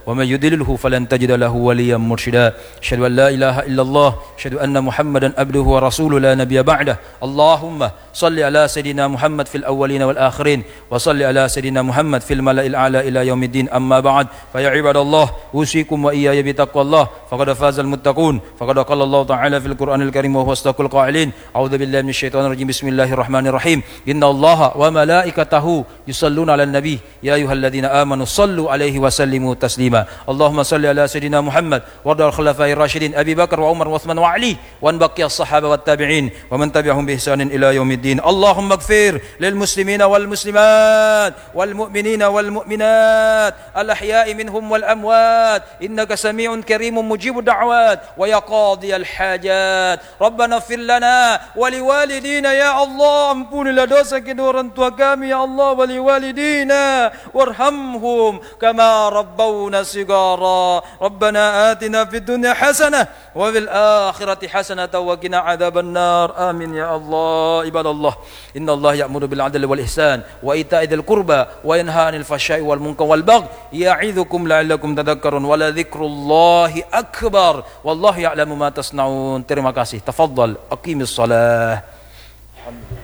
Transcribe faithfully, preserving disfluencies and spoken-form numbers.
ومن يضلله فلن تجد له وليا مرشدا أشهد أن لا إله إلا الله أشهد أن محمدا عبده ورسوله لا نبي بعده اللهم صل على سيدنا محمد في الأولين والآخرين وصل على سيدنا محمد في الملأ الأعلى إلى يوم الدين أما بعد فيا عباد الله أوصيكم وإياي بتقوى الله فقد فاز المتقون فقد قال الله تعالى في القرآن الكريم وهو أصدق القائلين أعوذ بالله من الشيطان الرجيم بسم الله الرحمن الرحيم إن الله وملائكته يصلون على النبي يا أيها الذين آمنوا صلوا عليه وسلموا تسليما اللهم صل على سيدنا محمد وارض عن الخلفاء الراشدين أبي بكر وعمر وعثمان وعلي وأن بقي الصحابة والتابعين ومن تبعهم بإحسان إلى يوم الدين اللهم اغفر للمسلمين والمسلمات والمؤمنين والمؤمنات الأحياء منهم والأموات إنك سميع كريم مجيب الدعوات ويا قاضي الحاجات ربنا اغفر لنا ولوالدينا يا الله ampunilah dosa kedua orang tua kami ya Allah waliwalidina warhamhum kama rabbawna sigara rabbana atina fid dunya hasanah wa fil akhirati hasanah wa qina adzaban nar amin ya Allah ibadallah inna Allah ya'muru bil adli wal ihsan wa ita'i dzil qurba wa yanha 'anil fahsya'i wal munkar wal baghi ya'idzukum la'allakum tadhakkarun wa la dzikrullahi akbar wallahu ya'lamu ma tasna'un terima kasih tafadhal aqimis shalah. Alhamdulillah.